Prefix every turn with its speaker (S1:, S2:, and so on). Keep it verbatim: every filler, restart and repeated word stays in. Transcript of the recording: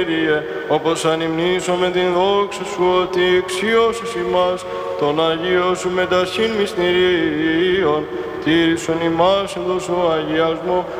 S1: όπως ανυμνήσουμε την δόξα σου ότι εξιώσεις ημάς τον Αγίο σου μετασύν μυστηρίων, τήρησον ημάς εντός ο αγιασμό